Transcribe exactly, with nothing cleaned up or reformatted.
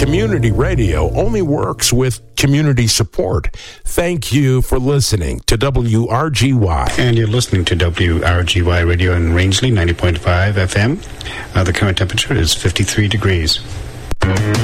Community radio only works with community support. Thank you for listening to W R G Y. And you're listening to W R G Y Radio in Rangeley, ninety point five F M. Uh, the current temperature is fifty-three degrees.